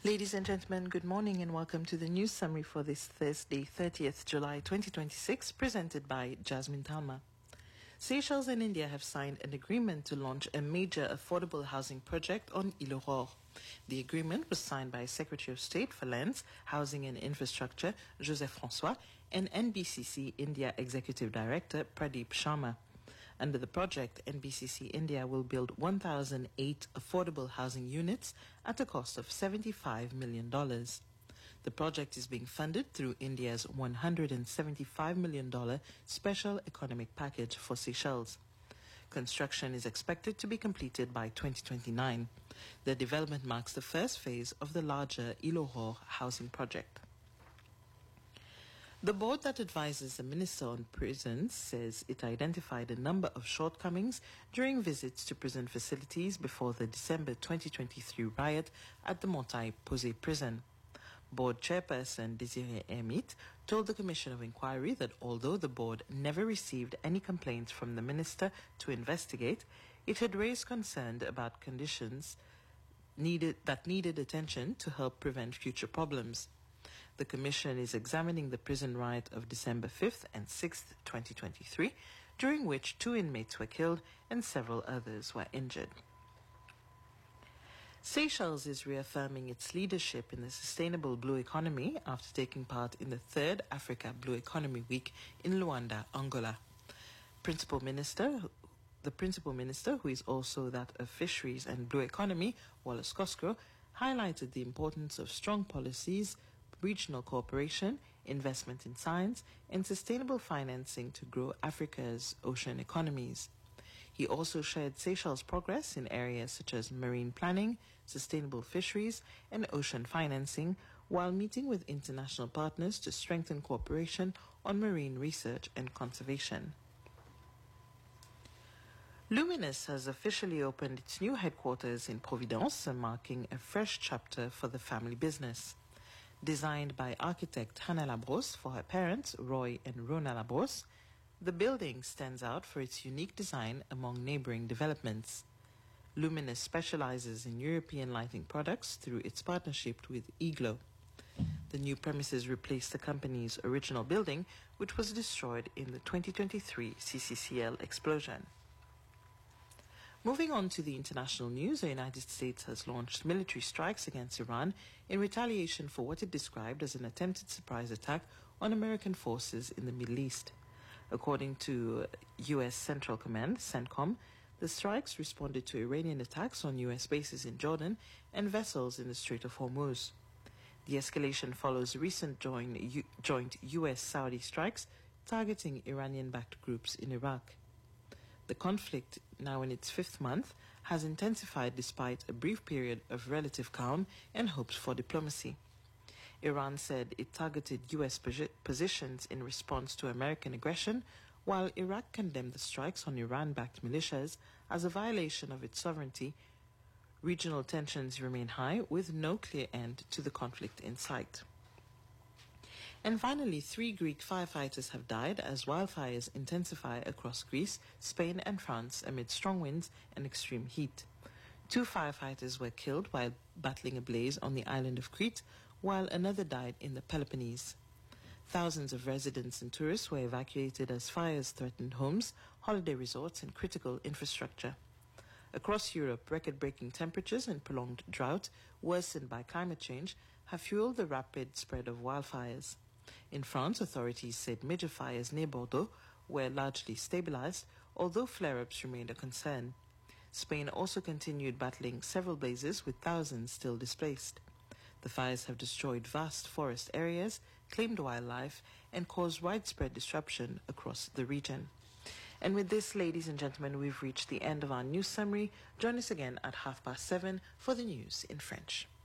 Ladies and gentlemen, good morning and welcome to the news summary for this Thursday, 30th July 2026, presented by Jasmine Talma. Seychelles and India have signed an agreement to launch a major affordable housing project on Île Aurore. The agreement was signed by Secretary of State for Lands, Housing and Infrastructure, Joseph François, and NBCC India Executive Director, Pradeep Sharma. Under the project, NBCC India will build 1,008 affordable housing units at a cost of $75 million. The project is being funded through India's $175 million Special Economic Package for Seychelles. Construction is expected to be completed by 2029. The development marks the first phase of the larger Île Aurore housing project. The board that advises the Minister on Prisons says it identified a number of shortcomings during visits to prison facilities before the December 2023 riot at the Montaille Posé prison. Board chairperson Desiree Hermite told the Commission of Inquiry that although the board never received any complaints from the Minister to investigate, it had raised concern about conditions that needed attention to help prevent future problems. The Commission is examining the prison riot of December 5th and 6th, 2023, during which 2 inmates were killed and several others were injured. Seychelles is reaffirming its leadership in the sustainable blue economy after taking part in the 3rd Africa Blue Economy Week in Luanda, Angola. The Principal Minister, who is also that of Fisheries and Blue Economy, Wallace Cosgrove, highlighted the importance of strong policies, regional cooperation, investment in science, and sustainable financing to grow Africa's ocean economies. He also shared Seychelles' progress in areas such as marine planning, sustainable fisheries, and ocean financing, while meeting with international partners to strengthen cooperation on marine research and conservation. Luminous has officially opened its new headquarters in Providence, marking a fresh chapter for the family business. Designed by architect Hannah Labrosse for her parents, Roy and Rona Labrosse, the building stands out for its unique design among neighboring developments. Luminous specializes in European lighting products through its partnership with Eglo. The new premises replace the company's original building, which was destroyed in the 2023 CCCL explosion. Moving on to the international news, the United States has launched military strikes against Iran in retaliation for what it described as an attempted surprise attack on American forces in the Middle East. According to U.S. Central Command, CENTCOM, the strikes responded to Iranian attacks on U.S. bases in Jordan and vessels in the Strait of Hormuz. The escalation follows recent joint U.S.-Saudi strikes targeting Iranian-backed groups in Iraq. The conflict, now in its 5th month, has intensified despite a brief period of relative calm and hopes for diplomacy. Iran said it targeted U.S. positions in response to American aggression, while Iraq condemned the strikes on Iran-backed militias as a violation of its sovereignty. Regional tensions remain high, with no clear end to the conflict in sight. And finally, 3 Greek firefighters have died as wildfires intensify across Greece, Spain and France amid strong winds and extreme heat. 2 firefighters were killed while battling a blaze on the island of Crete, while another died in the Peloponnese. Thousands of residents and tourists were evacuated as fires threatened homes, holiday resorts and critical infrastructure. Across Europe, record-breaking temperatures and prolonged drought, worsened by climate change, have fueled the rapid spread of wildfires. In France, authorities said major fires near Bordeaux were largely stabilized, although flare-ups remained a concern. Spain also continued battling several blazes with thousands still displaced. The fires have destroyed vast forest areas, claimed wildlife, and caused widespread disruption across the region. And with this, ladies and gentlemen, we've reached the end of our news summary. Join us again at 7:30 for the news in French.